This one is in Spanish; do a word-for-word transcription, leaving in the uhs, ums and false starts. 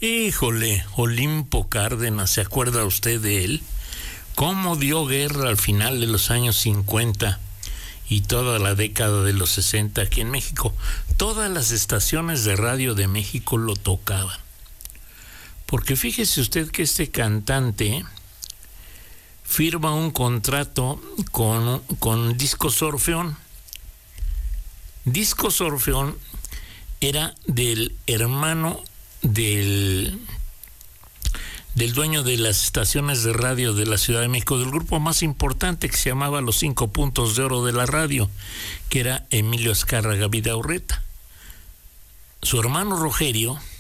Híjole, Olimpo Cárdenas, ¿se acuerda usted de él? Cómo dio guerra al final de los años cincuenta y toda la década de los sesenta aquí en México. Todas las estaciones de radio de México lo tocaban. Porque fíjese usted que este cantante firma un contrato con, con Discos Orfeón. Discos Orfeón era del hermano del, del dueño de las estaciones de radio de la Ciudad de México, del grupo más importante que se llamaba Los Cinco Puntos de Oro de la Radio, que era Emilio Azcárraga Vidaurreta. Su hermano Rogerio